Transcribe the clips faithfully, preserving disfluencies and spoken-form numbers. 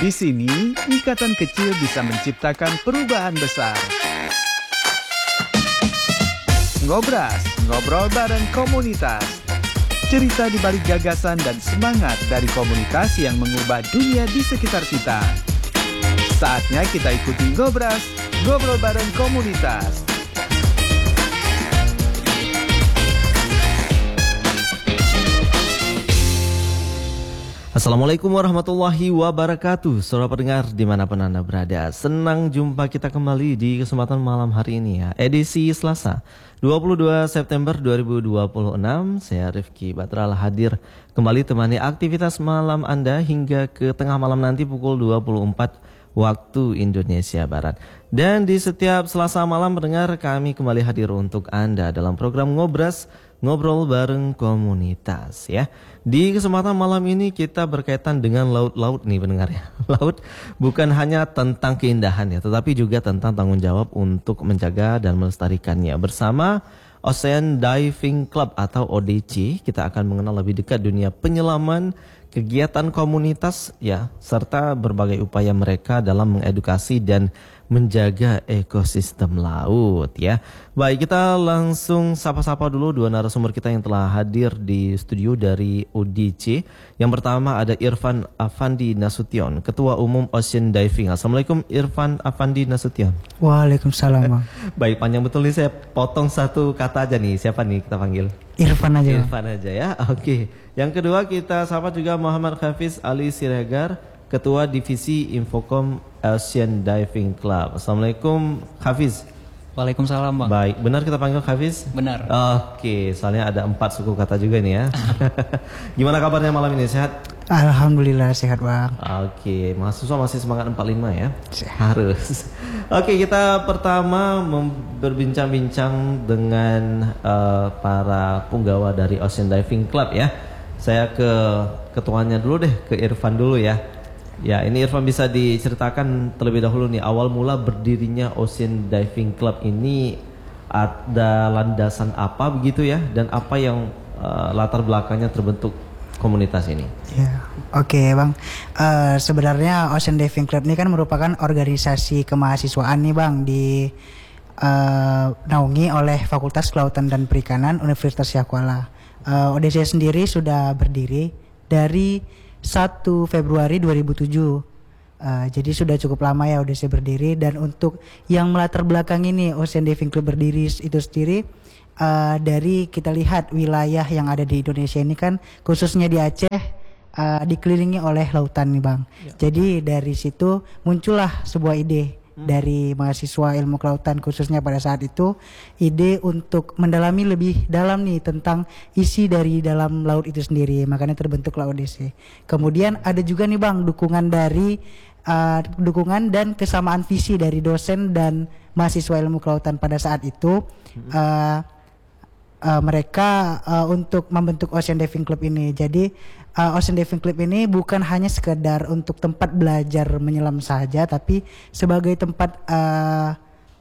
Di sini, ikatan kecil bisa menciptakan perubahan besar. Ngobras, ngobrol bareng komunitas. Cerita di balik gagasan dan semangat dari komunitas yang mengubah dunia di sekitar kita. Saatnya kita ikuti Ngobras, ngobrol bareng komunitas. Assalamualaikum warahmatullahi wabarakatuh. Saudara pendengar dimanapun Anda berada, senang jumpa kita kembali di kesempatan malam hari ini ya, edisi Selasa dua puluh dua September dua ribu dua puluh enam. Saya Rifki Batral hadir kembali temani aktivitas malam Anda hingga ke tengah malam nanti pukul dua puluh empat waktu Indonesia Barat. Dan di setiap Selasa malam pendengar, kami kembali hadir untuk Anda dalam program Ngobras, ngobrol bareng komunitas ya. Di kesempatan malam ini kita berkaitan dengan laut-laut nih pendengar ya. Laut bukan hanya tentang keindahan ya, tetapi juga tentang tanggung jawab untuk menjaga dan melestarikannya. Bersama Ocean Diving Club atau O D C, kita akan mengenal lebih dekat dunia penyelaman, kegiatan komunitas ya, serta berbagai upaya mereka dalam mengedukasi dan menjaga ekosistem laut ya. Baik, kita langsung sapa-sapa dulu dua narasumber kita yang telah hadir di studio dari O D C. Yang pertama ada Irfan Afandi Nasution, Ketua Umum Ocean Diving. Assalamualaikum Irfan Afandi Nasution. Waalaikumsalam Bang. Baik, panjang betul nih, saya potong satu kata aja nih. Siapa nih kita panggil? Irfan aja. Irfan aja ya. Oke. Yang kedua kita sapa juga Muhammad Hafiz Ali Siregar, Ketua Divisi Infocom Ocean Diving Club. Assalamualaikum Hafiz. Waalaikumsalam Bang. Baik, benar kita panggil Hafiz? Benar. Oke, soalnya ada empat suku kata juga nih ya. Gimana kabarnya malam ini, sehat? Alhamdulillah sehat Bang. Oke, mahasiswa masih semangat empat puluh lima ya? Sehat. Harus. Oke, kita pertama berbincang-bincang dengan uh, para punggawa dari Ocean Diving Club ya. Saya ke ketuanya dulu deh, ke Irfan dulu ya. Ya, ini Irfan bisa diceritakan terlebih dahulu nih, awal mula berdirinya Ocean Diving Club ini ada landasan apa begitu ya, dan apa yang uh, latar belakangnya terbentuk komunitas ini? Ya, oke okay, Bang. Uh, sebenarnya Ocean Diving Club ini kan merupakan organisasi kemahasiswaan nih Bang, di uh, naungi oleh Fakultas Kelautan dan Perikanan Universitas Yahkuala. Uh, O D C sendiri sudah berdiri dari satu Februari dua ribu tujuh. Uh, jadi sudah cukup lama ya O D C berdiri. Dan untuk yang melatar belakang ini Ocean Diving Club berdiri itu sendiri, uh, dari kita lihat wilayah yang ada di Indonesia ini kan, khususnya di Aceh, uh, dikelilingi oleh lautan nih Bang. Ya. Jadi dari situ muncullah sebuah ide Hmm. dari mahasiswa ilmu kelautan khususnya pada saat itu, ide untuk mendalami lebih dalam nih tentang isi dari dalam laut itu sendiri, makanya terbentuklah O D C. Kemudian ada juga nih Bang dukungan dari uh, dukungan dan kesamaan visi dari dosen dan mahasiswa ilmu kelautan pada saat itu. Hmm. uh, uh, mereka uh, untuk membentuk Ocean Diving Club ini. Jadi Uh, Ocean Diving Club ini bukan hanya sekedar untuk tempat belajar menyelam saja, tapi sebagai tempat uh,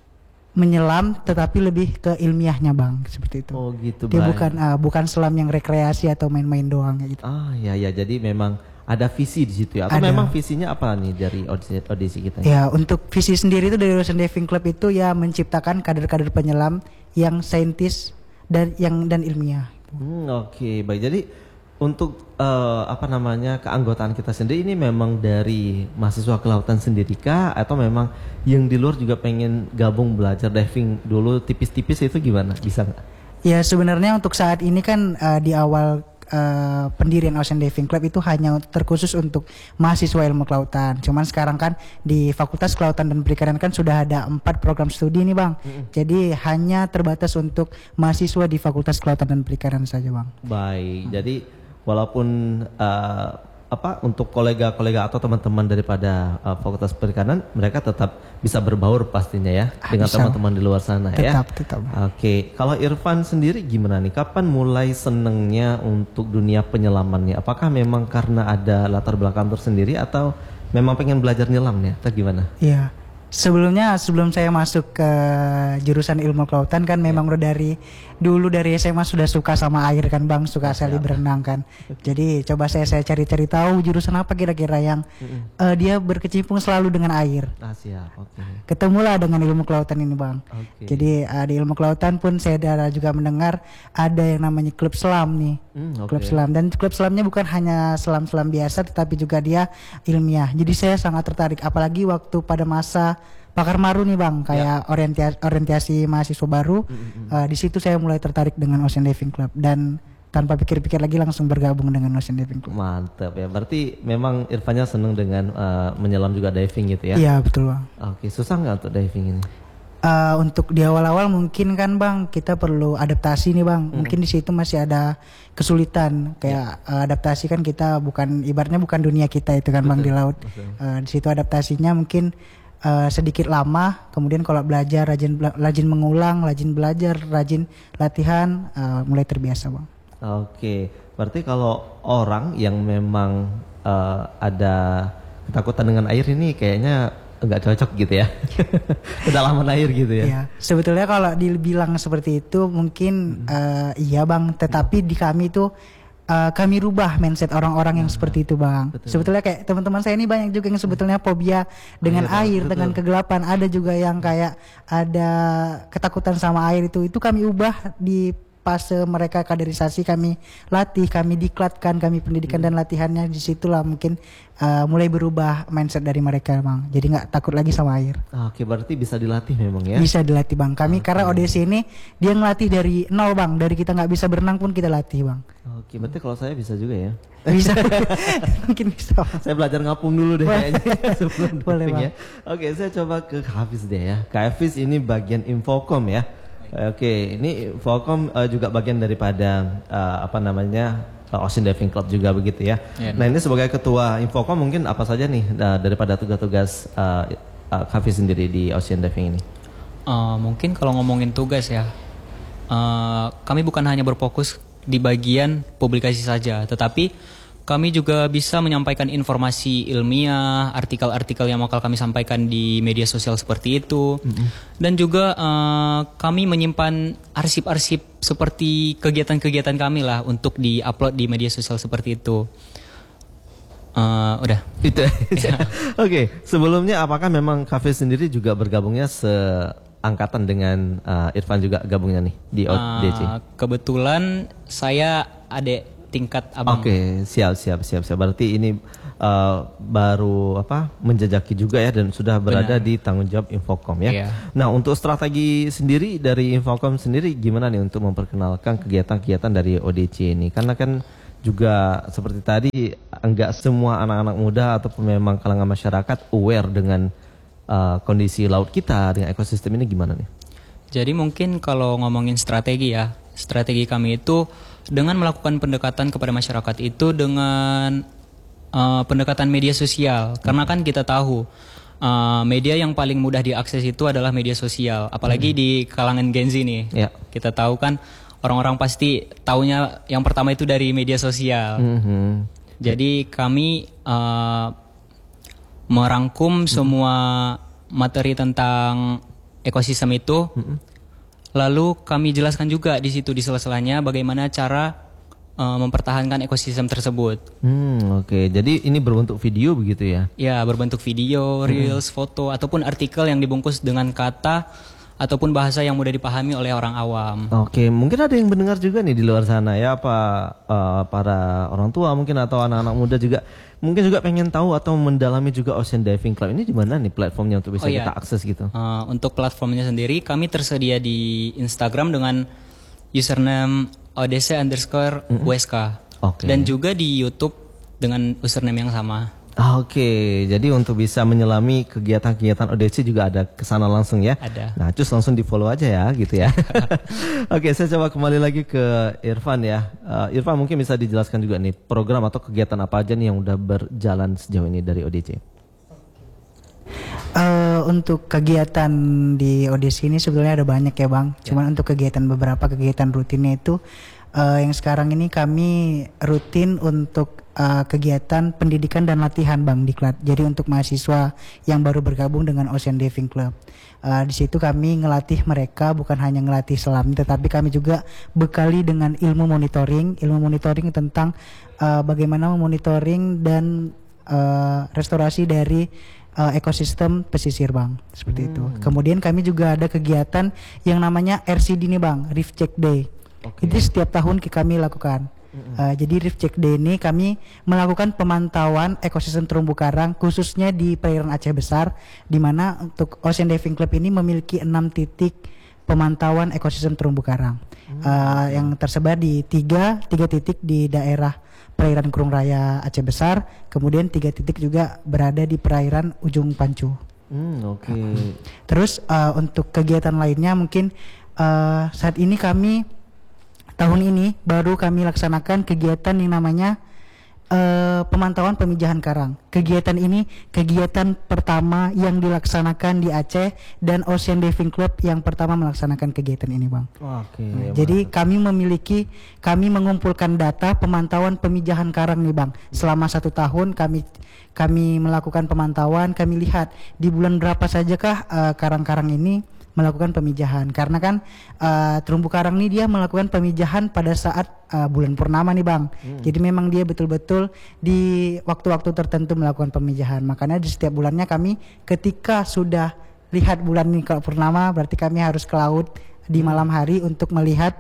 menyelam, tetapi lebih ke ilmiahnya Bang, seperti itu. Oh gitu. Dia baik. bukan uh, bukan selam yang rekreasi atau main-main doang gitu. Ah ya ya, jadi memang ada visi di situ ya. Atau ada. Memang visinya apa nih dari audisi kita? Ya, untuk visi sendiri itu dari Ocean Diving Club itu ya menciptakan kader-kader penyelam yang saintis dan yang dan ilmiah. Hmm, Oke, okay. Baik. Jadi untuk uh, apa namanya keanggotaan kita sendiri ini memang dari mahasiswa kelautan sendiri kah, atau memang yang di luar juga pengen gabung belajar diving dulu tipis-tipis, itu gimana, bisa nggak? Ya sebenarnya untuk saat ini kan uh, di awal uh, pendirian Ocean Diving Club itu hanya terkhusus untuk mahasiswa ilmu kelautan. Cuman sekarang kan di Fakultas Kelautan dan Perikanan kan sudah ada empat program studi nih Bang. Mm-hmm. Jadi hanya terbatas untuk mahasiswa di Fakultas Kelautan dan Perikanan saja Bang. Baik, hmm. jadi walaupun uh, apa untuk kolega-kolega atau teman-teman daripada uh, Fakultas Perikanan, mereka tetap bisa berbaur pastinya ya ah, dengan bisa. Teman-teman di luar sana tetap, ya. Tetap. Oke, okay. Kalau Irfan sendiri gimana nih? Kapan mulai senengnya untuk dunia penyelamannya? Apakah memang karena ada latar belakang tersendiri atau memang pengen belajar nyelam nih? Atau gimana? Iya. Sebelumnya sebelum saya masuk ke jurusan ilmu kelautan kan memang udah dari dulu dari S M A sudah suka sama air kan Bang, suka sekali berenang kan. Jadi coba saya saya cari-cari tahu jurusan apa kira-kira yang uh, dia berkecimpung selalu dengan air. Ah, siap. Oke. Okay. Ketemulah dengan ilmu kelautan ini Bang. Okay. Jadi uh, di ilmu kelautan pun saya ada juga mendengar ada yang namanya klub selam nih. Mm, okay. Klub selam, dan klub selamnya bukan hanya selam-selam biasa tetapi juga dia ilmiah. Jadi saya sangat tertarik apalagi waktu pada masa Pakar Maru nih Bang, kayak ya. orientasi, orientasi mahasiswa baru. Mm-hmm. uh, di situ saya mulai tertarik dengan Ocean Diving Club dan tanpa pikir-pikir lagi langsung bergabung dengan Ocean Diving Club. Mantap ya, berarti memang Irfannya senang dengan uh, menyelam juga diving gitu ya? Iya betul Bang. Oke, susah nggak untuk diving ini? Uh, untuk di awal-awal mungkin kan Bang kita perlu adaptasi nih Bang. Mm-hmm. Mungkin di situ masih ada kesulitan kayak yeah. uh, adaptasi kan kita bukan ibaratnya bukan dunia kita itu kan betul, Bang di laut. Uh, di situ adaptasinya mungkin Uh, sedikit lama, kemudian kalau belajar rajin bela- rajin mengulang, rajin belajar, rajin latihan, uh, mulai terbiasa Bang. Oke, berarti kalau orang yang memang uh, ada ketakutan dengan air ini kayaknya enggak cocok gitu ya, kedalaman air gitu ya. Iya, sebetulnya kalau dibilang seperti itu mungkin hmm. uh, iya Bang, tetapi di kami tuh Uh, kami rubah mindset orang-orang yang nah, seperti itu Bang. Betul. Sebetulnya kayak teman-teman saya ini banyak juga yang sebetulnya fobia dengan air, air dengan kegelapan. Ada juga yang kayak ada ketakutan sama air itu. Itu kami ubah di fase mereka kaderisasi, kami latih, kami diklatkan, kami pendidikan hmm. dan latihannya di situlah mungkin uh, mulai berubah mindset dari mereka Bang. Jadi nggak takut lagi sama air. Oke, berarti bisa dilatih memang ya? Bisa dilatih Bang. Kami okay. karena O D C ini dia ngelatih dari nol Bang. Dari kita nggak bisa berenang pun kita latih Bang. Oke, berarti kalau saya bisa juga ya? Bisa, mungkin bisa. Saya belajar ngapung dulu deh kayaknya sebelum boleh Bang. Ya. Oke, saya coba ke Kak Hafiz deh ya. Kak Hafiz ini bagian Infocom ya. Oke, ini Infocom uh, juga bagian daripada uh, apa namanya uh, Ocean Diving Club juga begitu ya. Yeah. Nah ini sebagai ketua Infocom mungkin apa saja nih uh, daripada tugas-tugas uh, uh, Hafiz sendiri di Ocean Diving ini? Uh, mungkin kalau ngomongin tugas ya, uh, kami bukan hanya berfokus di bagian publikasi saja, tetapi kami juga bisa menyampaikan informasi ilmiah, artikel-artikel yang bakal kami sampaikan di media sosial seperti itu. Mm-hmm. Dan juga uh, kami menyimpan arsip-arsip seperti kegiatan-kegiatan kami lah untuk di-upload di media sosial seperti itu. Uh, udah. Itu. Oke, okay. Sebelumnya apakah memang Kafe sendiri juga bergabungnya seangkatan dengan uh, Irfan juga gabungnya nih di O D C? Uh, kebetulan saya adik tingkat abang. Oke, okay, siap siap siap siap. Berarti ini uh, baru apa menjajaki juga ya dan sudah berada Benar. Di tanggung jawab Infocom ya. Iya. Nah, untuk strategi sendiri dari Infocom sendiri gimana nih untuk memperkenalkan kegiatan-kegiatan dari O D C ini? Karena kan juga seperti tadi enggak semua anak-anak muda ataupun memang kalangan masyarakat aware dengan uh, kondisi laut kita, dengan ekosistem ini gimana nih? Jadi mungkin kalau ngomongin strategi ya, strategi kami itu dengan melakukan pendekatan kepada masyarakat itu dengan uh, pendekatan media sosial. Karena kan kita tahu uh, media yang paling mudah diakses itu adalah media sosial. Apalagi hmm. di kalangan Gen Z nih. Ya. Kita tahu kan orang-orang pasti taunya yang pertama itu dari media sosial. Hmm. Jadi kami uh, merangkum hmm. semua materi tentang ekosistem itu. Hmm. Lalu kami jelaskan juga di situ di sela-selanya bagaimana cara uh, mempertahankan ekosistem tersebut. Hmm, oke. Okay. Jadi ini berbentuk video begitu ya? Ya, berbentuk video, reels, hmm. foto ataupun artikel yang dibungkus dengan kata ataupun bahasa yang mudah dipahami oleh orang awam. Oke, okay. Mungkin ada yang mendengar juga nih di luar sana ya, apa uh, para orang tua mungkin atau anak-anak muda juga mungkin juga pengen tahu atau mendalami juga Ocean Diving Club ini di mana nih platformnya untuk bisa oh, iya. kita akses gitu? Uh, untuk platformnya sendiri kami tersedia di Instagram dengan username odc underscore usk okay. dan juga di YouTube dengan username yang sama. Oke, okay. Jadi untuk bisa menyelami kegiatan-kegiatan O D C juga ada kesana langsung ya? Ada. Nah, cus langsung di follow aja ya, gitu ya. Oke, okay, saya coba kembali lagi ke Irfan ya. Uh, Irfan mungkin bisa dijelaskan juga nih program atau kegiatan apa aja nih yang udah berjalan sejauh ini dari O D C? Uh, untuk kegiatan di O D C ini sebetulnya ada banyak ya Bang. Ya. Cuman untuk kegiatan beberapa kegiatan rutinnya itu uh, yang sekarang ini kami rutin untuk uh, kegiatan pendidikan dan latihan Bang Diklat. Jadi untuk mahasiswa yang baru bergabung dengan Ocean Diving Club. Uh, di situ kami ngelatih mereka bukan hanya ngelatih selam, tetapi kami juga bekali dengan ilmu monitoring, ilmu monitoring tentang uh, bagaimana memonitoring dan uh, restorasi dari uh, ekosistem pesisir Bang, seperti hmm. itu. Kemudian kami juga ada kegiatan yang namanya R C D nih Bang, Reef Check Day. Okay. Itu setiap tahun kami lakukan. Uh, jadi Reef Check Day ini kami melakukan pemantauan ekosistem terumbu karang khususnya di perairan Aceh Besar, di mana untuk Ocean Diving Club ini memiliki enam titik pemantauan ekosistem terumbu karang hmm. uh, yang tersebar di tiga tiga titik di daerah perairan Kurung Raya Aceh Besar, kemudian tiga titik juga berada di perairan Ujung Pancu. Hmm, Oke. Okay. Terus uh, untuk kegiatan lainnya mungkin uh, saat ini kami tahun ini baru kami laksanakan kegiatan yang namanya uh, pemantauan pemijahan karang. Kegiatan ini kegiatan pertama yang dilaksanakan di Aceh dan Ocean Diving Club yang pertama melaksanakan kegiatan ini Bang. Oke. Nah, jadi kami memiliki, kami mengumpulkan data pemantauan pemijahan karang nih Bang. Selama satu tahun kami kami melakukan pemantauan, kami lihat di bulan berapa sajakah uh, karang-karang ini melakukan pemijahan, karena kan uh, terumbu karang ini dia melakukan pemijahan pada saat uh, bulan purnama nih Bang. Hmm. Jadi memang dia betul-betul di waktu-waktu tertentu melakukan pemijahan. Makanya di setiap bulannya kami ketika sudah lihat bulan ini kalau purnama berarti kami harus ke laut di malam hari untuk melihat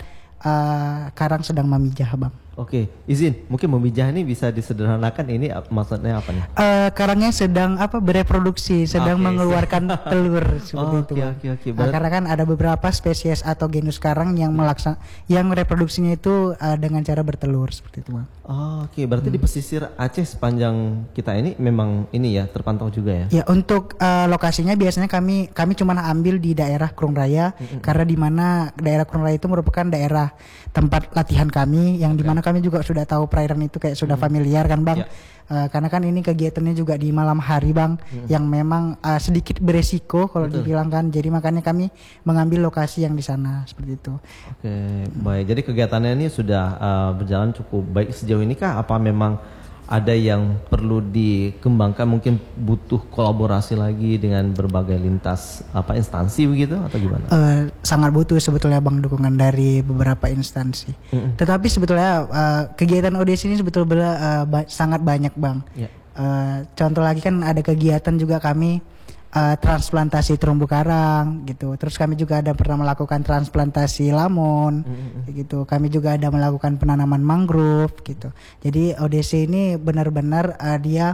uh, karang sedang memijah Bang. Oke, izin, mungkin memijah ini bisa disederhanakan, ini maksudnya apa nih? Uh, karangnya sedang apa bereproduksi, sedang okay. mengeluarkan telur seperti oh, itu. Okay, okay, okay. Nah, karena kan ada beberapa spesies atau genus karang yang melaksan, yang reproduksinya itu uh, dengan cara bertelur seperti itu, Bang. Oh, Oke, okay. Berarti hmm. di pesisir Aceh sepanjang kita ini memang ini ya terpantau juga ya? Ya, untuk uh, lokasinya biasanya kami kami cuma ambil di daerah Kurung Raya, mm-hmm. karena di mana daerah Kurung Raya itu merupakan daerah tempat latihan kami, yang okay. di mana kami juga sudah tahu perairan itu kayak sudah hmm. familiar kan Bang. Yeah. Uh, karena kan ini kegiatannya juga di malam hari Bang, hmm. yang memang uh, sedikit beresiko kalau dibilang kan. Jadi makanya kami mengambil lokasi yang di sana seperti itu. Oke, okay, hmm. baik. Jadi kegiatannya ini sudah uh, berjalan cukup baik sejauh ini kah? Apa memang ada yang perlu dikembangkan, mungkin butuh kolaborasi lagi dengan berbagai lintas apa instansi begitu atau gimana? Uh, sangat butuh sebetulnya Bang dukungan dari beberapa instansi. Mm-hmm. Tetapi sebetulnya uh, kegiatan O D S ini sebetulnya uh, ba- sangat banyak Bang. Yeah. Uh, contoh lagi kan ada kegiatan juga kami uh, transplantasi terumbu karang gitu. Terus kami juga ada pernah melakukan transplantasi lamon, mm-hmm. gitu. Kami juga ada melakukan penanaman mangrove gitu. Jadi O D C ini benar-benar uh, dia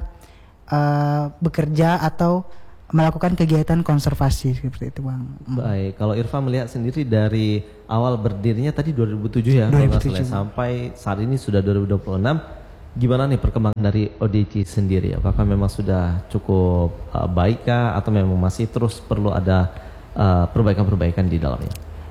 uh, bekerja atau melakukan kegiatan konservasi seperti itu Bang. Baik, kalau Irfan melihat sendiri dari awal berdirinya tadi dua ribu tujuh ya, dua ribu tujuh. Sampai saat ini sudah dua ribu dua puluh enam. Gimana nih perkembangan dari O D C sendiri? Apakah memang sudah cukup uh, baik kah atau memang masih terus perlu ada uh, perbaikan-perbaikan di dalamnya?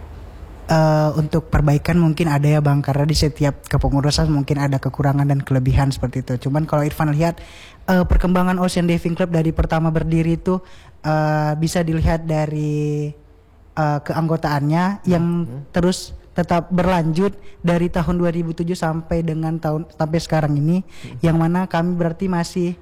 Uh, untuk perbaikan mungkin ada ya Bang, karena di setiap kepengurusan mungkin ada kekurangan dan kelebihan seperti itu. Cuman kalau Irfan lihat uh, perkembangan Ocean Diving Club dari pertama berdiri itu uh, bisa dilihat dari uh, keanggotaannya yang hmm. terus tetap berlanjut dari tahun dua ribu tujuh sampai dengan tahun sampai sekarang ini, hmm. yang mana kami berarti masih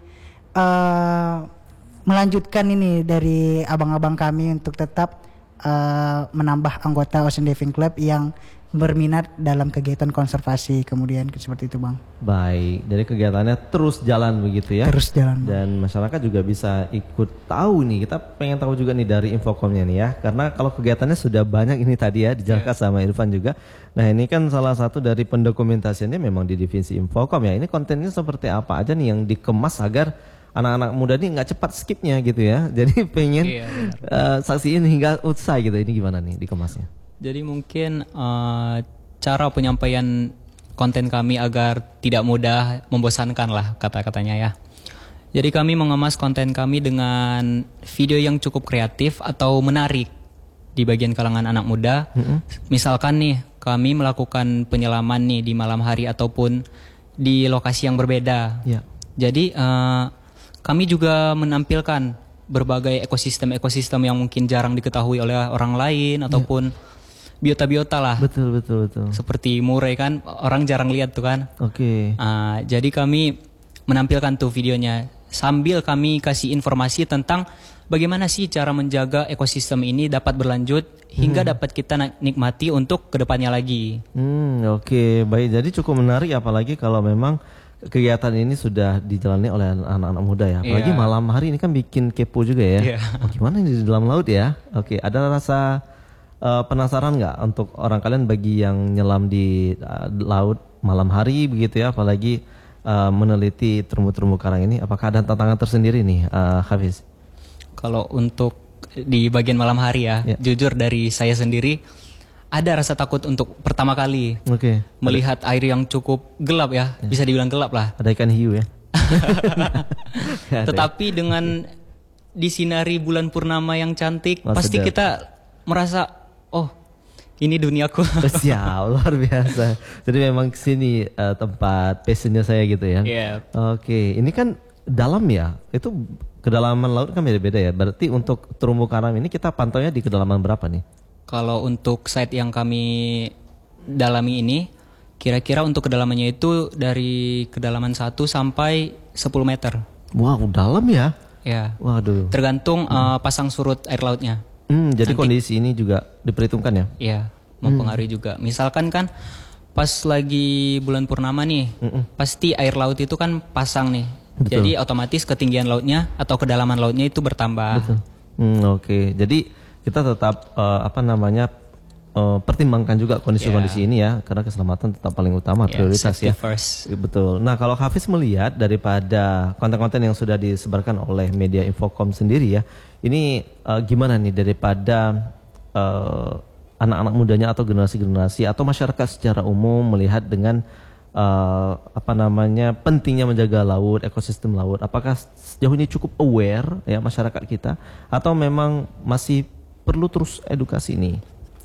uh, melanjutkan ini dari abang-abang kami untuk tetap uh, menambah anggota Ocean Diving Club yang berminat dalam kegiatan konservasi kemudian seperti itu Bang. Baik, jadi kegiatannya terus jalan begitu ya? Terus jalan. Dan masyarakat juga bisa ikut tahu nih, kita pengen tahu juga nih dari Infocomnya nih ya, karena kalau kegiatannya sudah banyak ini tadi ya dijelaskan sama Irfan juga. Nah ini kan salah satu dari pendokumentasiannya memang di divisi Infocom ya. Ini kontennya seperti apa aja nih yang dikemas agar anak-anak muda ini nggak cepat skipnya gitu ya. Jadi pengen iya, uh, saksiin hingga usai gitu. Ini gimana nih dikemasnya? Jadi mungkin uh, cara penyampaian konten kami agar tidak mudah membosankan lah kata-katanya ya. Jadi kami mengemas konten kami dengan video yang cukup kreatif atau menarik di bagian kalangan anak muda. Mm-hmm. Misalkan nih kami melakukan penyelaman nih di malam hari ataupun di lokasi yang berbeda. Yeah. Jadi uh, kami juga menampilkan berbagai ekosistem-ekosistem yang mungkin jarang diketahui oleh orang lain ataupun yeah. biota-biota lah. Betul betul betul. Seperti murai kan orang jarang lihat tuh kan. Oke. Okay. Uh, jadi kami menampilkan tuh videonya sambil kami kasih informasi tentang bagaimana sih cara menjaga ekosistem ini dapat berlanjut hingga Hmm. dapat kita na- nikmati untuk kedepannya lagi. Hmm, oke, baik. Jadi cukup menarik apalagi kalau memang kegiatan ini sudah dijalani oleh anak-anak muda ya. Apalagi Iya. malam hari ini kan bikin kepo juga ya. Iya. Oh, gimana ini di dalam laut ya? Oke, ada rasa eh, penasaran nggak untuk orang kalian bagi yang nyelam di eh, laut malam hari begitu ya, apalagi eh, meneliti terumbu-terumbu karang ini? Apakah ada tantangan tersendiri nih, eh, Hafiz? Kalau untuk di bagian malam hari ya, Ya. jujur dari saya sendiri ada rasa takut untuk pertama kali Oke, melihat air yang cukup gelap ya, bisa dibilang gelap lah. ada ikan hiu ya. Ada. Tetapi dengan disinari bulan purnama yang cantik, Wah, pasti sedap. kita merasa, oh ini duniaku. Siap, luar biasa. Jadi memang kesini eh, tempat passionnya saya gitu ya. Iya. Oke, ini kan dalam ya. Itu kedalaman laut kan beda-beda ya. Berarti untuk terumbu karang ini kita pantaunya di kedalaman berapa nih? Kalau untuk site yang kami dalami ini, kira-kira untuk kedalamannya itu dari kedalaman satu sampai sepuluh meter. Wow, dalam ya. Ya, Waduh. tergantung eh, pasang surut air lautnya. Hmm, jadi kondisi ini juga diperhitungkan ya. Iya, mempengaruhi juga. Misalkan kan pas lagi bulan purnama nih, pasti air laut itu kan pasang nih. Betul. Jadi otomatis ketinggian lautnya atau kedalaman lautnya itu bertambah. Betul. Hmm, oke. Jadi kita tetap eh, apa namanya eh, pertimbangkan juga kondisi-kondisi ini ya, karena keselamatan tetap paling utama, Ya, prioritas safety ya. first. Betul. Nah, kalau Hafiz melihat daripada konten-konten yang sudah disebarkan oleh media Infocom sendiri ya, ini eh, gimana nih daripada eh, anak-anak mudanya atau generasi-generasi atau masyarakat secara umum melihat dengan eh, apa namanya pentingnya menjaga laut, ekosistem laut. Apakah sejauh ini cukup aware ya masyarakat kita atau memang masih perlu terus edukasi ini?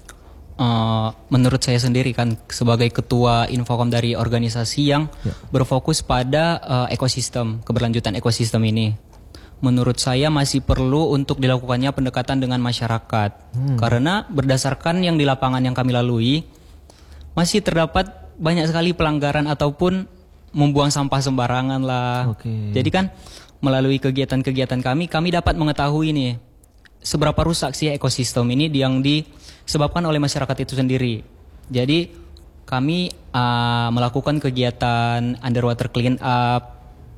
Eh, menurut saya sendiri kan sebagai ketua Infocom dari organisasi yang Ya. berfokus pada eh, ekosistem, keberlanjutan ekosistem ini. Menurut saya masih perlu untuk dilakukannya pendekatan dengan masyarakat. Karena berdasarkan yang di lapangan yang kami lalui, masih terdapat banyak sekali pelanggaran ataupun membuang sampah sembarangan lah. Oke. Jadi kan melalui kegiatan-kegiatan kami, kami dapat mengetahui nih seberapa rusak sih ekosistem ini yang disebabkan oleh masyarakat itu sendiri. Jadi kami uh, melakukan kegiatan underwater clean up,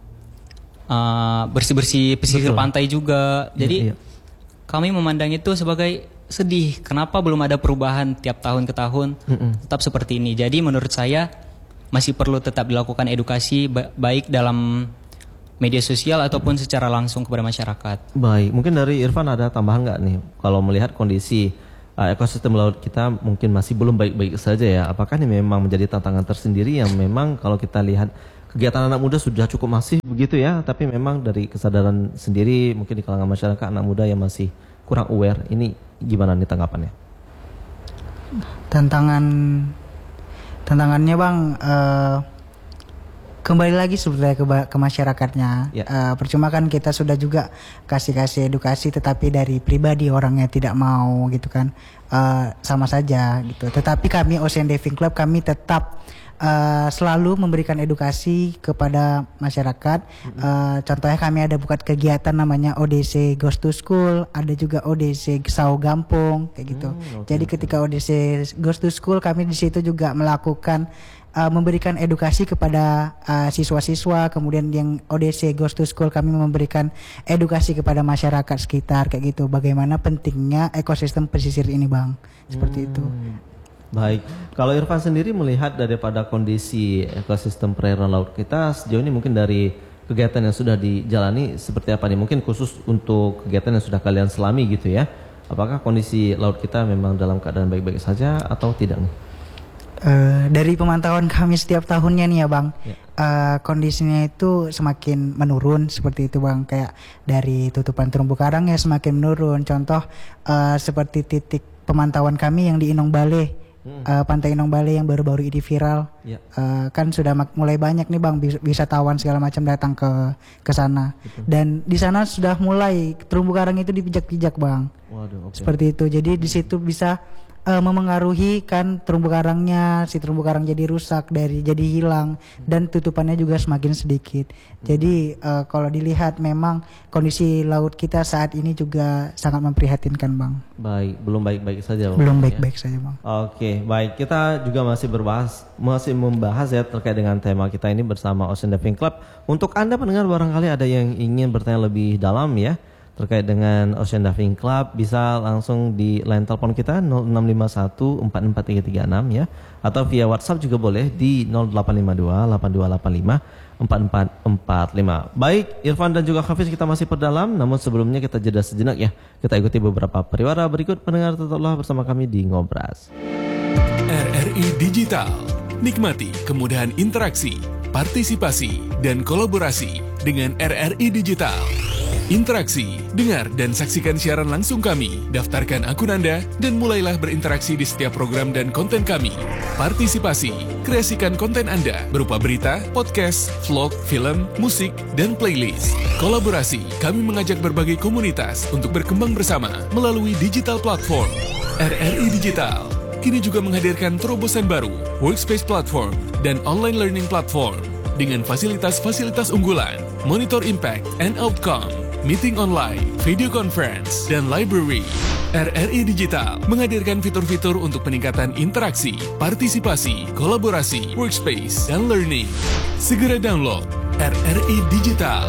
uh, bersih-bersih pesisir Betul. pantai juga. Jadi iya. kami memandang itu sebagai sedih. Kenapa belum ada perubahan tiap tahun ke tahun tetap seperti ini. Jadi menurut saya masih perlu tetap dilakukan edukasi ba- baik dalam media sosial ataupun secara langsung kepada masyarakat. Baik, mungkin dari Irfan ada tambahan nggak nih? Kalau melihat kondisi uh, ekosistem laut kita mungkin masih belum baik-baik saja ya. Apakah ini memang menjadi tantangan tersendiri yang memang kalau kita lihat kegiatan anak muda sudah cukup masif begitu ya, tapi memang dari kesadaran sendiri mungkin di kalangan masyarakat anak muda yang masih kurang aware. Ini gimana nih tanggapannya? Tantangan tantangannya bang, eh, kembali lagi sebetulnya ke, ba- ke masyarakatnya. Ya. Eh, percuma kan kita sudah juga kasih-kasih edukasi, tetapi dari pribadi orangnya tidak mau gitu kan, Eh, sama saja gitu. Tetapi kami Ocean Diving Club kami tetap eh, selalu memberikan edukasi kepada masyarakat. Eh, contohnya kami ada buat kegiatan namanya O D C Ghost to School, ada juga O D C Sau Gampung kayak gitu. Jadi ketika O D C Ghost to School kami di situ juga melakukan uh, memberikan edukasi kepada uh, siswa-siswa, kemudian yang O D C Ghost to School kami memberikan edukasi kepada masyarakat sekitar kayak gitu, bagaimana pentingnya ekosistem pesisir ini bang, seperti itu. Baik, kalau Irfan sendiri melihat daripada kondisi ekosistem perairan laut kita sejauh ini mungkin dari kegiatan yang sudah dijalani seperti apa nih? Mungkin khusus untuk kegiatan yang sudah kalian selami gitu ya. Apakah kondisi laut kita memang dalam keadaan baik-baik saja atau tidak nih? Uh, dari pemantauan kami setiap tahunnya nih ya bang, Ya. uh, kondisinya itu semakin menurun seperti itu bang, kayak dari tutupan terumbu karang ya semakin menurun. Contoh uh, seperti titik pemantauan kami yang di Inong Bale, uh, Pantai Inong Bale yang baru-baru ini viral, Ya. uh, kan sudah mak- mulai banyak nih bang bis- wisatawan segala macam datang ke ke sana, dan di sana sudah mulai terumbu karang itu dipijak-pijak bang. Waduh, oke. Seperti itu. Jadi di situ bisa uh, memengaruhi kan terumbu karangnya, si terumbu karang jadi rusak, dari jadi hilang dan tutupannya juga semakin sedikit. Jadi uh, kalau dilihat memang kondisi laut kita saat ini juga sangat memprihatinkan, Bang. Baik, belum baik-baik saja, Bang. Belum baik-baik ya? saja, Bang. Oke, baik. Kita juga masih berbahas, masih membahas ya terkait dengan tema kita ini bersama Ocean Diving Club. Untuk Anda pendengar barangkali ada yang ingin bertanya lebih dalam ya terkait dengan Ocean Diving Club, bisa langsung di line telepon kita nol enam lima satu empat empat tiga tiga enam ya, atau via WhatsApp juga boleh di nol delapan lima dua delapan dua delapan lima empat empat empat lima. Baik, Irfan dan juga Hafiz, kita masih perdalam, namun sebelumnya kita jeda sejenak ya. Kita ikuti beberapa periwara berikut. Pendengar, tetaplah bersama kami di Ngobras. R R I Digital. Nikmati kemudahan interaksi, partisipasi, dan kolaborasi dengan R R I Digital. Interaksi, dengar dan saksikan siaran langsung kami, daftarkan akun Anda, dan mulailah berinteraksi di setiap program dan konten kami. Partisipasi, kreasikan konten Anda berupa berita, podcast, vlog, film, musik, dan playlist. Kolaborasi, kami mengajak berbagai komunitas untuk berkembang bersama melalui digital platform. R R I Digital kini juga menghadirkan terobosan baru, workspace platform, dan online learning platform dengan fasilitas-fasilitas unggulan, monitor impact and outcome, meeting online, video conference, dan library. R R I Digital menghadirkan fitur-fitur untuk peningkatan interaksi, partisipasi, kolaborasi, workspace, dan learning. Segera download R R I Digital.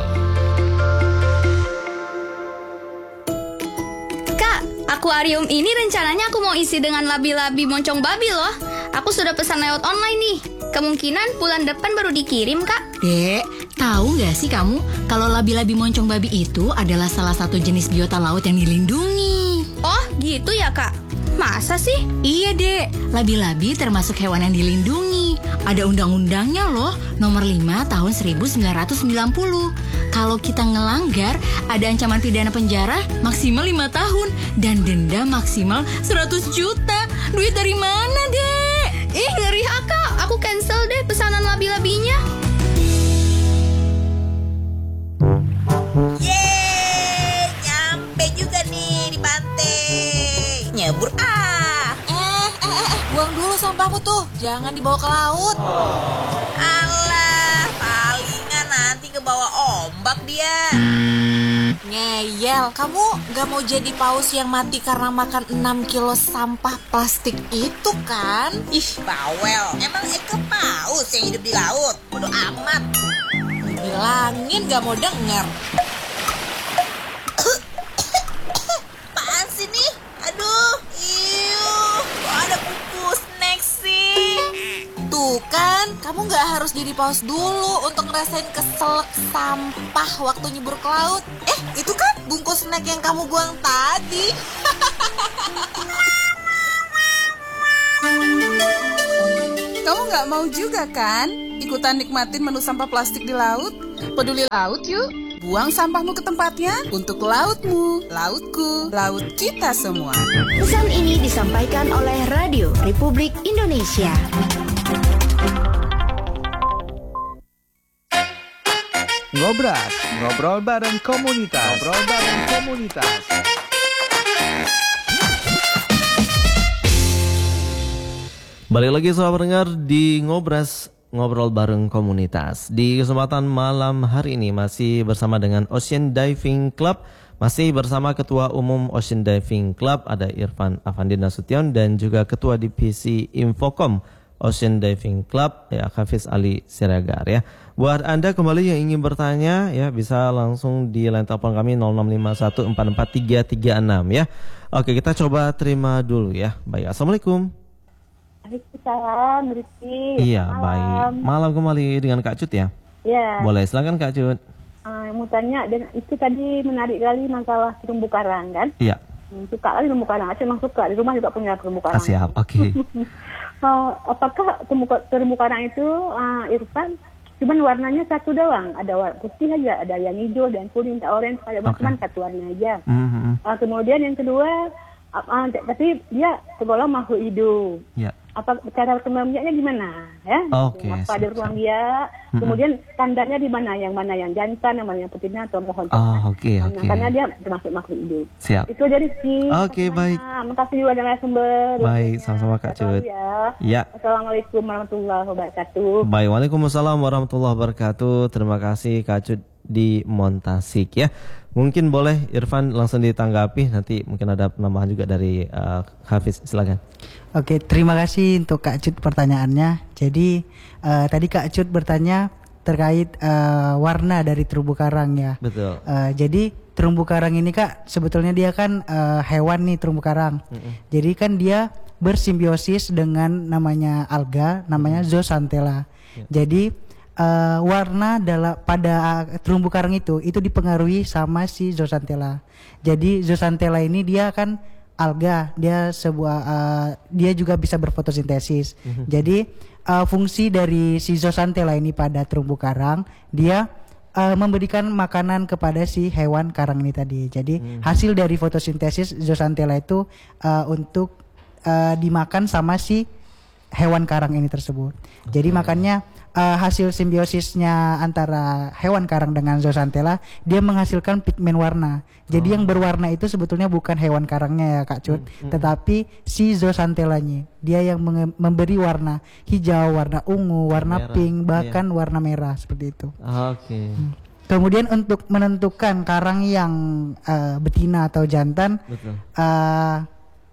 Kak, akuarium ini rencananya aku mau isi dengan labi-labi moncong babi loh. Aku sudah pesan lewat online nih. Kemungkinan bulan depan baru dikirim, Kak. Dek, tahu nggak sih kamu kalau labi-labi moncong babi itu adalah salah satu jenis biota laut yang dilindungi? Oh, gitu ya, Kak? Masa sih? Iya, Dek. Labi-labi termasuk hewan yang dilindungi. Ada undang-undangnya loh, nomor lima tahun seribu sembilan ratus sembilan puluh. Kalau kita ngelanggar, ada ancaman pidana penjara maksimal lima tahun dan denda maksimal seratus juta. Duit dari mana, Dek? Ih, ngeri ah, Kak. Aku cancel deh pesanan labi-labinya. Yeay, nyampe juga nih di pantai. Nyebur ah. Eh, eh, eh, buang dulu sampahmu tuh. Jangan dibawa ke laut. Alah, palingan nanti kebawa ombak dia. Ngeyel, kamu gak mau jadi paus yang mati karena makan enam kilo sampah plastik itu kan? Ih, bawel. Emang Eka paus yang hidup di laut? Bodoh amat. Bilangin gak mau denger. Apaan sih nih? Aduh, iuh, kok ada bungkus snack sih? Tuh kan, kamu gak harus jadi paus dulu untuk ngerasain keselak sampah waktu nyebur ke laut. Eh, itu kan bungkus snack yang kamu buang tadi. Kamu gak mau juga kan ikutan nikmatin menu sampah plastik di laut? Peduli laut yuk. Buang sampahmu ke tempatnya untuk lautmu, lautku, laut kita semua. Pesan ini disampaikan oleh Radio Republik Indonesia. Ngobras, ngobrol bareng komunitas. Ngobrol bareng komunitas. Balik lagi sahabat pendengar di Ngobras, ngobrol bareng komunitas. Di kesempatan malam hari ini masih bersama dengan Ocean Diving Club. Masih bersama Ketua Umum Ocean Diving Club, ada Irfan Afandi Nasution, dan juga Ketua Divisi Infocom Ocean Diving Club, ya, Hafiz Ali Siregar ya. Buat Anda kembali yang ingin bertanya ya, bisa langsung di line telepon kami nol enam lima satu empat empat tiga tiga enam ya. Oke, kita coba terima dulu ya. Baik, Assalamualaikum. Waalaikumsalam, Rizky. Iya, Malam. baik. Malam kembali dengan Kak Cut ya. Ya. Boleh, silakan Kak Cut. Uh, mau tanya, dan itu tadi menarik kali masalah terumbu karang kan? Iya. Hmm, suka kali terumbu karang, saya memang suka. Di rumah juga punya terumbu karang. Ah, siap, oke. Okay. uh, apakah terumbu, terumbu karang itu, uh, Irfan, cuman warnanya satu doang? Ada warna putih aja, ada yang hijau dan kuning, ada orange, ada okay. Cuman satu warna aja. Mm-hmm. Uh, kemudian yang kedua, uh, uh, tapi dia tergolong makhluk hidup. Yeah. apa cara pembiaknya gimana ya? Oke. Apa ada ruang biak? Mm-mm. Kemudian tandanya di mana? Yang mana yang jantan, yang mana yang betina atau mohon. Oh, oke, Nah, oke. karena dia termasuk makhluk hidup. Siap. Itu dari si. Oke, baik. Makasih juga dengan sumber. Baik, sama-sama Kak Cut. Ya. Ya. Assalamualaikum warahmatullahi wabarakatuh. Baik, waalaikumsalam warahmatullahi wabarakatuh. Terima kasih Kak Cut di Montasik ya. Mungkin boleh Irfan langsung ditanggapi, nanti mungkin ada penambahan juga dari uh, Hafiz, silakan. Oke, terima kasih untuk Kak Cut pertanyaannya. Jadi uh, tadi Kak Cut bertanya terkait uh, warna dari terumbu karang ya. Betul. Uh, jadi terumbu karang ini Kak sebetulnya dia kan uh, hewan nih terumbu karang. Mm-mm. Jadi kan dia bersimbiosis dengan namanya alga, namanya zooxanthella. Ya. Jadi uh, warna dalam pada terumbu karang itu itu dipengaruhi sama si zooxanthella. Jadi zooxanthella ini dia kan alga, dia sebuah uh, dia juga bisa berfotosintesis. Mhm. Jadi uh, fungsi dari si zooxanthella ini pada terumbu karang, dia uh, memberikan makanan kepada si hewan karang ini tadi. Jadi Mhm. hasil dari fotosintesis zooxanthella itu uh, untuk uh, dimakan sama si hewan karang ini tersebut. Jadi makanya uh, hasil simbiosisnya antara hewan karang dengan zooxanthella, dia menghasilkan pigmen warna. Jadi Oh. yang berwarna itu sebetulnya bukan hewan karangnya ya Kak Cut, Hmm, hmm. tetapi si zooxanthellanya. Dia yang menge- memberi warna hijau, warna ungu, warna Merah, pink, iya. bahkan warna merah seperti itu. Oke. Kemudian untuk menentukan karang yang uh, betina atau jantan, Betul. uh,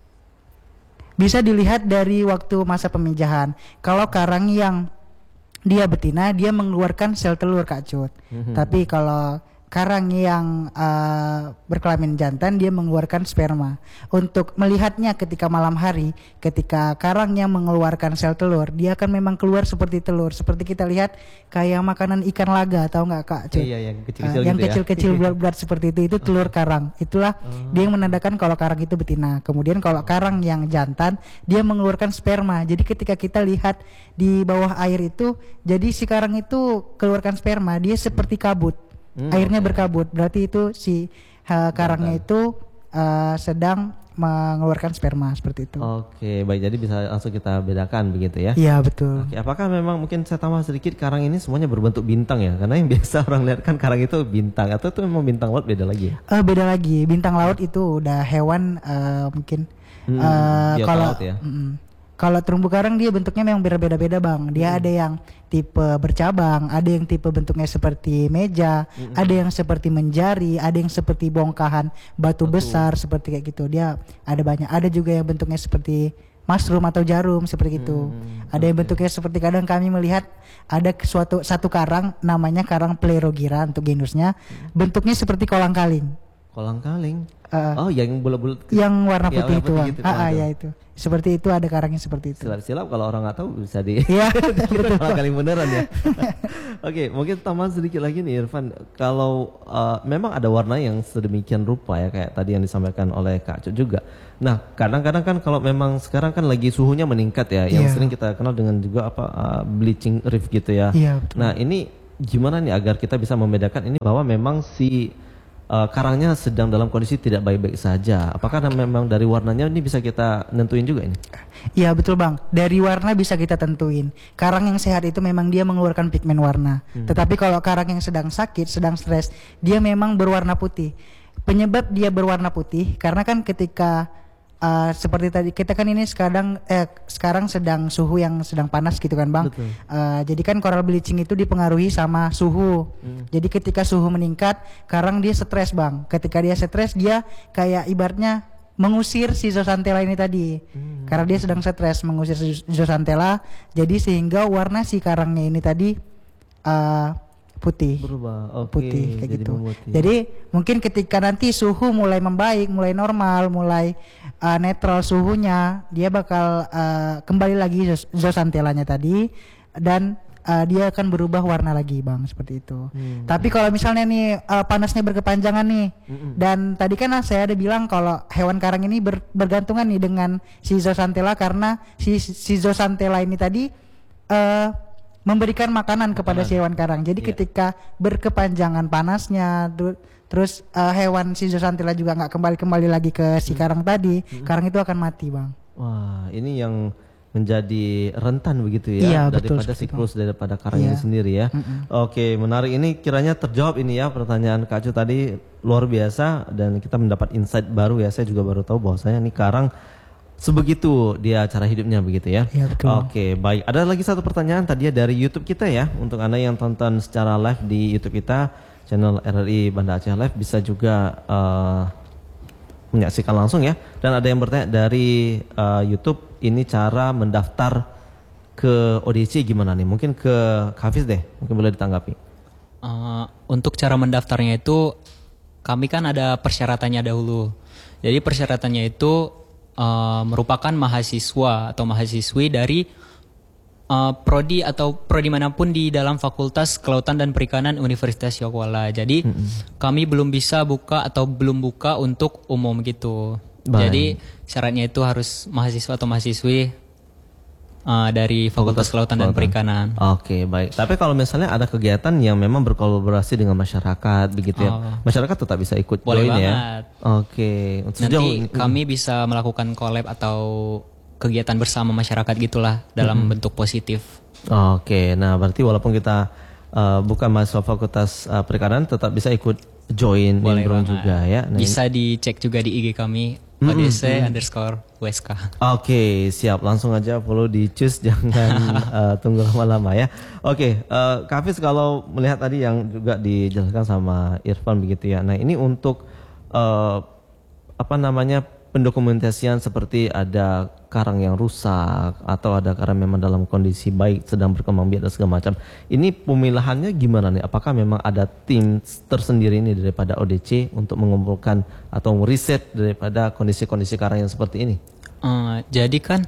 bisa dilihat dari waktu masa pemijahan. Kalau karang yang dia betina, dia mengeluarkan sel telur Kak Cut. Mhm. Tapi kalau karang yang uh, berkelamin jantan, dia mengeluarkan sperma. Untuk melihatnya ketika malam hari, ketika karang yang mengeluarkan sel telur, dia akan memang keluar seperti telur. Seperti kita lihat kayak makanan ikan laga, tahu nggak Kak Cut? Iya, yang kecil-kecil Uh, yang gitu ya. kecil-kecil bulat-bulat seperti itu, itu telur karang. Itulah dia yang menandakan kalau karang itu betina. Kemudian kalau karang yang jantan, dia mengeluarkan sperma. Jadi ketika kita lihat di bawah air itu, jadi si karang itu keluarkan sperma, dia seperti kabut. Hmm, Airnya oke. berkabut. Berarti itu si uh, karangnya itu uh, sedang mengeluarkan sperma seperti itu. Oke, baik, jadi bisa langsung kita bedakan begitu ya. Iya, betul. Oke, apakah memang mungkin saya tambah sedikit, karang ini semuanya berbentuk bintang ya? Karena yang biasa orang lihat kan karang itu bintang, atau itu memang bintang laut beda lagi ya? Eh, beda lagi. Bintang laut itu udah hewan uh, mungkin Hmm, uh, biota kalau laut ya? mm-mm. Kalau terumbu karang dia bentuknya memang berbeda-beda Bang. Dia ada yang tipe bercabang, ada yang tipe bentuknya seperti meja, Mm-mm. ada yang seperti menjari, ada yang seperti bongkahan batu, Batu. besar seperti kayak gitu. Dia ada banyak. Ada juga yang bentuknya seperti mushroom atau jarum seperti itu. Hmm, Ada yang bentuknya seperti, kadang kami melihat ada suatu satu karang namanya karang Plerogyra untuk genusnya, bentuknya seperti kolang kaling. Kolang kaling. Uh, Oh, yang bulat-bulat. Yang warna Ya, putih warna itu, Bang. gitu, Ah, ah, waduh. ya itu. Seperti itu, ada karangnya seperti itu. Silap-silap kalau orang nggak tahu bisa di. Iya, Kita kolang kaling beneran ya. Oke, mungkin tambahan sedikit lagi nih Irfan. Kalau uh, memang ada warna yang sedemikian rupa ya, kayak tadi yang disampaikan oleh Kak Cut juga. Nah, kadang-kadang kan kalau memang sekarang kan lagi suhunya meningkat ya, yang Iya. sering kita kenal dengan juga apa uh, bleaching reef gitu ya. Iya, betul. Nah, ini gimana nih agar kita bisa membedakan ini bahwa memang si uh, karangnya sedang dalam kondisi tidak baik-baik saja. Apakah memang dari warnanya ini bisa kita nentuin juga ini? Iya betul Bang, dari warna bisa kita tentuin. Karang yang sehat itu memang dia mengeluarkan pigmen warna. Hmm. Tetapi kalau karang yang sedang sakit, sedang stres, dia memang berwarna putih. Penyebab dia berwarna putih karena kan ketika uh, seperti tadi kita kan ini sekarang eh, sekarang sedang suhu yang sedang panas gitu kan Bang. Betul. Uh, jadi kan coral bleaching itu dipengaruhi sama suhu. Hmm. Jadi ketika suhu meningkat, karang dia stres Bang. Ketika dia stres, dia kayak ibaratnya mengusir si zooxanthella ini tadi. Hmm. Karena dia sedang stres mengusir si zooxanthella, jadi sehingga warna si karangnya ini tadi uh, putih. Berubah. Oke, Putih kayak jadi gitu. memutih. Jadi mungkin ketika nanti suhu mulai membaik, mulai normal, mulai uh, netral suhunya, dia bakal uh, kembali lagi zoos- zooxanthellanya tadi, dan uh, dia akan berubah warna lagi Bang, seperti itu. Hmm. Tapi kalau misalnya nih uh, panasnya berkepanjangan nih, Mm-mm. dan tadi kan saya ada bilang kalau hewan karang ini ber- bergantungan nih dengan si zooxanthella, karena si si zooxanthella ini tadi uh, memberikan makanan kepada si hewan karang. Jadi Iya. ketika berkepanjangan panasnya, ter- terus uh, hewan si zooxanthella juga nggak kembali kembali lagi ke si karang tadi, karang itu akan mati Bang. Wah, ini yang menjadi rentan begitu ya, Iya, daripada betul, siklus betul. daripada karang Iya. ini sendiri ya. Mm-mm. Oke, menarik, ini kiranya terjawab ini ya pertanyaan Kak Cu tadi, luar biasa, dan kita mendapat insight baru ya. Saya juga baru tahu bahwasanya ini karang sebegitu dia cara hidupnya begitu ya. Iya, betul. Oke, baik. Ada lagi satu pertanyaan tadi ya dari YouTube kita ya. Untuk Anda yang tonton secara live di YouTube kita, channel R R I Banda Aceh Live, bisa juga uh, menyaksikan langsung ya. Dan ada yang bertanya dari uh, YouTube, ini cara mendaftar ke O D C gimana nih? Mungkin ke Hafiz deh, mungkin boleh ditanggapi. Uh, untuk cara mendaftarnya itu kami kan ada persyaratannya dahulu. Jadi persyaratannya itu uh, merupakan mahasiswa atau mahasiswi dari uh, prodi atau prodi manapun di dalam Fakultas Kelautan dan Perikanan Universitas Yogyakarta. Jadi mm-hmm. kami belum bisa buka atau belum buka untuk umum gitu. Baik. Jadi syaratnya itu harus mahasiswa atau mahasiswi uh, dari Fakultas Kelautan dan Perikanan. Oke, baik. Tapi kalau misalnya ada kegiatan yang memang berkolaborasi dengan masyarakat begitu ya, Oh. masyarakat tetap bisa ikut Boleh join ya. banget. Oke. Sejauh Nanti ini- kami bisa melakukan collab atau kegiatan bersama masyarakat gitulah dalam Mm-hmm. bentuk positif. Oke, nah berarti walaupun kita uh, bukan mahasiswa Fakultas uh, Perikanan, tetap bisa ikut join Boleh nimbrung banget. juga ya. Nah, Bisa dicek juga di I G kami Mm-mm, O D C mm. underscore U S K. Oke, siap. Langsung aja follow di Cus, jangan uh, tunggu lama-lama ya. Oke, uh, Kak Hafiz, kalau melihat tadi yang juga dijelaskan sama Irfan begitu ya. Nah, ini untuk uh, apa namanya pendokumentasian seperti ada karang yang rusak atau ada karang memang dalam kondisi baik, sedang berkembang biak dan segala macam. Ini pemilahannya gimana nih? Apakah memang ada tim tersendiri ini daripada O D C untuk mengumpulkan atau meriset daripada kondisi-kondisi karang yang seperti ini? Uh, jadi kan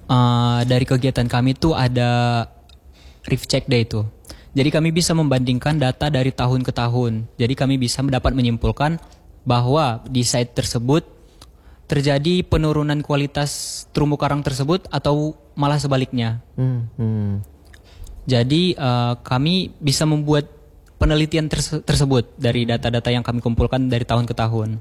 uh, dari kegiatan kami tuh ada reef check day itu. Jadi kami bisa membandingkan data dari tahun ke tahun. Jadi kami bisa dapat menyimpulkan bahwa di site tersebut terjadi penurunan kualitas terumbu karang tersebut atau malah sebaliknya. Hmm, hmm. Jadi uh, kami bisa membuat penelitian terse- tersebut dari data-data yang kami kumpulkan dari tahun ke tahun.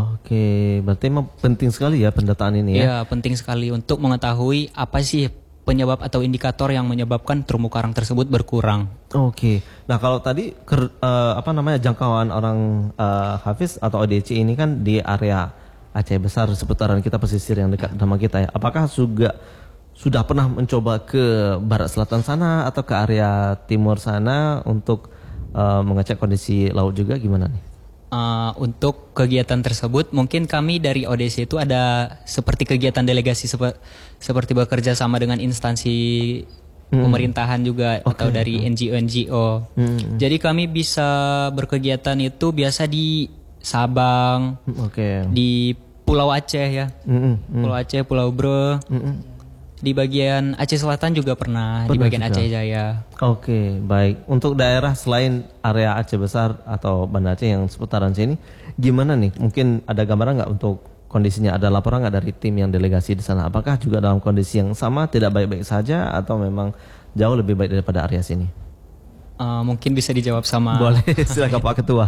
Oke, berarti memang penting sekali ya pendataan ini ya. Iya, penting sekali untuk mengetahui apa sih penyebab atau indikator yang menyebabkan terumbu karang tersebut berkurang. Oke, nah kalau tadi ker, uh, apa namanya jangkauan orang uh, Hafiz atau O D C ini kan di area Aceh Besar seputaran kita, pesisir yang dekat sama kita ya. Apakah juga sudah pernah mencoba ke barat selatan sana atau ke area timur sana untuk uh, mengecek kondisi laut juga, gimana nih? Uh, untuk kegiatan tersebut mungkin kami dari O D C itu ada seperti kegiatan delegasi sepe- seperti bekerja sama dengan instansi hmm. pemerintahan juga okay. atau dari N G O N G O. Hmm. Jadi kami bisa berkegiatan itu biasa di Sabang, okay. di Pulau Aceh ya, mm -mm. Pulau Aceh, Pulau Bre, mm -mm. di bagian Aceh Selatan juga pernah, pernah di bagian juga. Aceh Jaya. Oke, okay, baik. Untuk daerah selain area Aceh Besar atau Banda Aceh yang seputaran sini, gimana nih? Mungkin ada gambaran nggak untuk kondisinya? Ada laporan nggak dari tim yang delegasi di sana? Apakah juga dalam kondisi yang sama, tidak baik-baik saja, atau memang jauh lebih baik daripada area sini? Uh, mungkin bisa dijawab sama. Boleh, silakan Pak Ketua.